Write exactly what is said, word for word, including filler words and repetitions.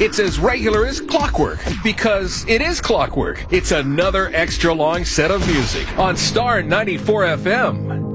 It's as regular as clockwork, because it is clockwork. It's another extra long set of music on Star ninety-four F M.